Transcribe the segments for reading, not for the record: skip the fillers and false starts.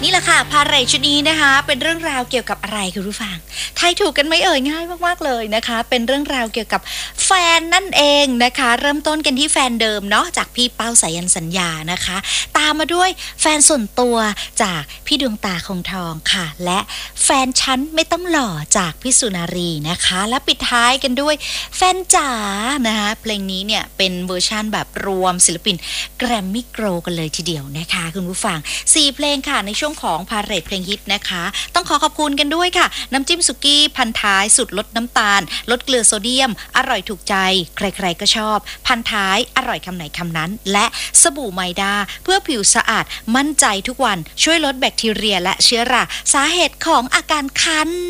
นี่แหละค่ะพาเหรดชุดนี้นะคะเป็นเรื่องราวเกี่ยวกับอะไรคุณผู้ฟังทายถูกกันไหมง่ายมากๆเลยนะคะเป็นเรื่องราวเกี่ยวกับแฟนนั่นเองนะคะเริ่มต้นกันที่แฟนเดิมเนาะจากพี่เป้าสายันสัญญานะคะตามมาด้วยแฟนส่วนตัวจากพี่ดวงตาคงทองค่ะและแฟนฉันไม่ต้องหล่อจากพี่สุนารีนะคะและปิดท้ายกันด้วยแฟนจ๋านะคะเพลงนี้เนี่ยเป็นเวอร์ชั่นแบบรวมศิลปินแกรมมี่โกลด์กันเลยทีเดียวนะคะคุณผู้ฟัง4เพลงค่ะในช่วงของพาเหรดเพลงฮิตนะคะต้องขอบคุณกันด้วยค่ะน้ำจิ้มสุกี้พันท้ายสุดลดน้ำตาลลดเกลือโซเดียมอร่อยถูกใจใครๆก็ชอบพันท้ายอร่อยคำไหนคำนั้นและสบู่ไมดาเพื่อผิวสะอาดมั่นใจทุกวันช่วยลดแบคทีเรียและเชื้อราสาเหตุของอาการคัน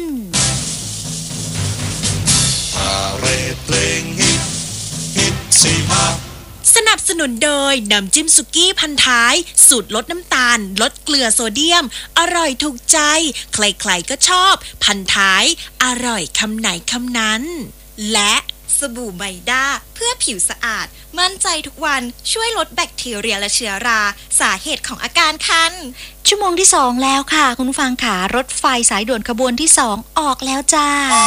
พาเหรดเพลงฮิตสี่ภาคสนับสนุนโดยน้ำจิ้มสุกี้พันท้ายสูตรลดน้ำตาลลดเกลือโซเดียมอร่อยถูกใจใครๆก็ชอบพันท้ายอร่อยคำไหนคำนั้นและสบู่ไมด้าเพื่อผิวสะอาดมั่นใจทุกวันช่วยลดแบคทีเรียและเชื้อราสาเหตุของอาการคันชั่วโมงที่2แล้วค่ะคุณผู้ฟังค่ะรถไฟสายด่วนขบวนที่2ออกแล้วจ้า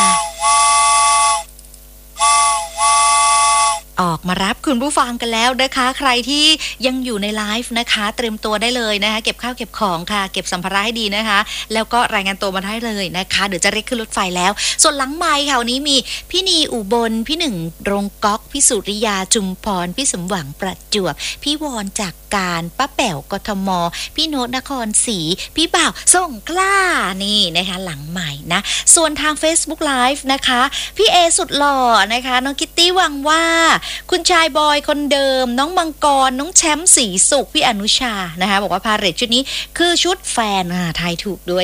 ออกมารับคุณผู้ฟังกันแล้วนะคะใครที่ยังอยู่ในไลฟ์นะคะเตรียมตัวได้เลยนะคะเก็บข้าวเก็บของค่ะเก็บสัมภาระให้ดีนะคะแล้วก็รายงานตัวมาได้เลยนะคะเดี๋ยวจะเรียกขึ้นรถไฟแล้วส่วนหลังไมค์ค่ะวันนี้มีพี่นีอุบลพี่หนึ่งรงก๊อกพี่สุริยาจุมพรพี่สมหวังประจวบพี่วอนจากการป้าแป๋วกทมพี่โนตนครศรีพี่บ่าวส่งกล้านี่นะคะหลังใหม่นะส่วนทาง Facebook Live นะคะพี่เอสุดหล่อนะคะน้องคิตตี้หวังว่าคุณชายบอยคนเดิมน้องมังกรน้องแชมป์ศรีสุขพี่อนุชานะคะบอกว่าพาเหรดชุดนี้คือชุดแฟนทายถูกด้วย